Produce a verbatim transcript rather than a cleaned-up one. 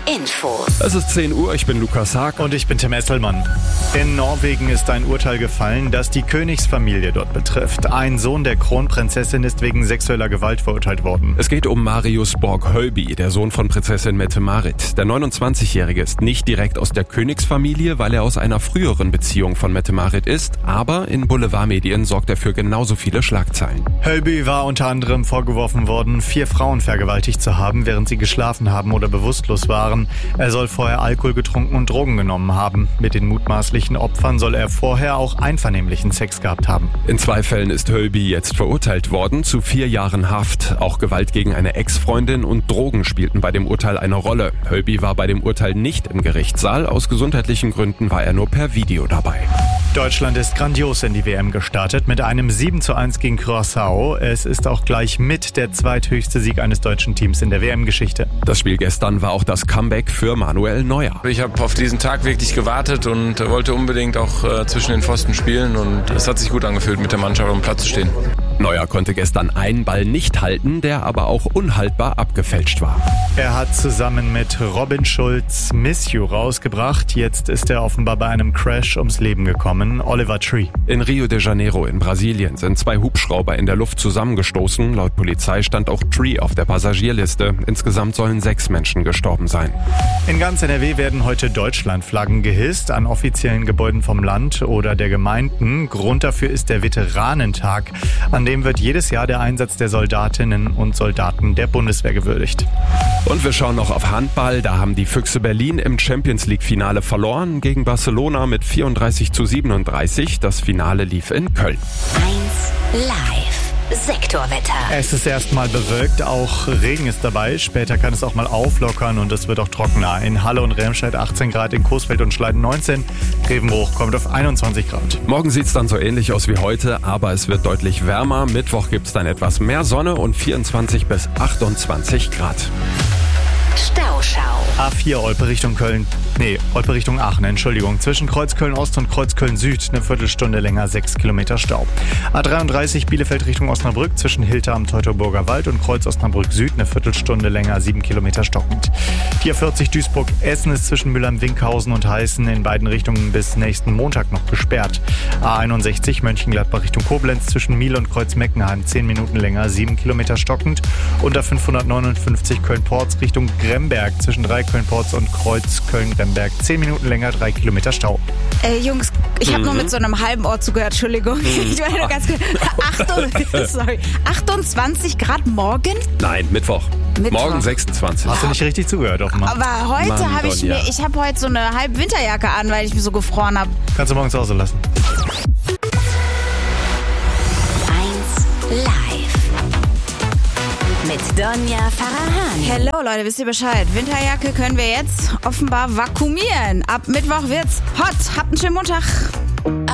Infos. Es ist zehn Uhr, ich bin Lukas Haag. Und ich bin Tim Esselmann. In Norwegen ist ein Urteil gefallen, das die Königsfamilie dort betrifft. Ein Sohn der Kronprinzessin ist wegen sexueller Gewalt verurteilt worden. Es geht um Marius Borg-Hölby, der Sohn von Prinzessin Mette-Marit. Der neunundzwanzigjährige ist nicht direkt aus der Königsfamilie, weil er aus einer früheren Beziehung von Mette-Marit ist, aber in Boulevardmedien sorgt er für genauso viele Schlagzeilen. Hölby war unter anderem vorgeworfen worden, vier Frauen vergewaltigt zu haben, während sie geschlafen haben oder bewusstlos waren. Er soll vorher Alkohol getrunken und Drogen genommen haben. Mit den mutmaßlichen Opfern soll er vorher auch einvernehmlichen Sex gehabt haben. In zwei Fällen ist Hölby jetzt verurteilt worden, zu vier Jahren Haft. Auch Gewalt gegen eine Ex-Freundin und Drogen spielten bei dem Urteil eine Rolle. Hölby war bei dem Urteil nicht im Gerichtssaal. Aus gesundheitlichen Gründen war er nur per Video dabei. Deutschland ist grandios in die W M gestartet mit einem sieben zu eins gegen Curaçao. Es ist auch gleich mit der zweithöchste Sieg eines deutschen Teams in der W M-Geschichte. Das Spiel gestern war auch das Comeback für Manuel Neuer. Ich habe auf diesen Tag wirklich gewartet und wollte unbedingt auch äh, zwischen den Pfosten spielen und es hat sich gut angefühlt, mit der Mannschaft auf dem Platz zu stehen. Neuer konnte gestern einen Ball nicht halten, der aber auch unhaltbar abgefälscht war. Er hat zusammen mit Robin Schulz Miss You rausgebracht. Jetzt ist er offenbar bei einem Crash ums Leben gekommen. Oliver Tree. In Rio de Janeiro in Brasilien sind zwei Hubschrauber in der Luft zusammengestoßen. Laut Polizei stand auch Tree auf der Passagierliste. Insgesamt sollen sechs Menschen gestorben sein. In ganz N R W werden heute Deutschlandflaggen gehisst an offiziellen Gebäuden vom Land oder der Gemeinden. Grund dafür ist der Veteranentag. An dem wird jedes Jahr der Einsatz der Soldatinnen und Soldaten der Bundeswehr gewürdigt. Und wir schauen noch auf Handball. Da haben die Füchse Berlin im Champions-League-Finale verloren gegen Barcelona mit vierunddreißig zu siebenunddreißig. Das Finale lief in Köln. eins live. Sektorwetter. Es ist erstmal bewölkt, auch Regen ist dabei. Später kann es auch mal auflockern und es wird auch trockener. In Halle und Remscheid achtzehn Grad, in Coesfeld und Schleiden neunzehn. Grevenbruch kommt auf einundzwanzig Grad. Morgen sieht es dann so ähnlich aus wie heute, aber es wird deutlich wärmer. Mittwoch gibt es dann etwas mehr Sonne und vierundzwanzig bis achtundzwanzig Grad. Stauschau. A vier Olpe Richtung Köln, nee, Olpe Richtung Aachen, Entschuldigung. Zwischen Kreuzköln Ost und Kreuzköln Süd eine Viertelstunde länger, sechs Kilometer Stau. A dreiunddreißig Bielefeld Richtung Osnabrück, zwischen Hilter am Teutoburger Wald und Kreuz Osnabrück Süd eine Viertelstunde länger, sieben Kilometer stockend. Die A vierzig Duisburg Essen ist zwischen Müllheim-Winkhausen und Heißen in beiden Richtungen bis nächsten Montag noch gesperrt. A einundsechzig Mönchengladbach Richtung Koblenz, zwischen Miel und Kreuz-Meckenheim zehn Minuten länger, sieben Kilometer stockend. Und A fünfhundertneunundfünfzig Köln-Porz Richtung Gremberg, zwischen drei Köln-Porz und Kreuz Köln-Gremberg zehn Minuten länger, drei Kilometer Stau. Äh, Jungs, ich habe mhm. nur mit so einem halben Ohr zugehört, Entschuldigung. Mhm. Ich meine nur ganz kurz. Sorry. achtundzwanzig Grad morgen? Nein, Mittwoch. Mittwoch. Morgen sechsundzwanzig. Hast du nicht richtig zugehört, offenbar. Aber heute habe ich mir, ich habe heute so eine halbe Winterjacke an, weil ich mich so gefroren habe. Kannst du morgen zu Hause lassen. eins live. Mit Donja Farahan. Hello Leute, wisst ihr Bescheid? Winterjacke können wir jetzt offenbar vakuumieren. Ab Mittwoch wird's hot. Habt einen schönen Montag.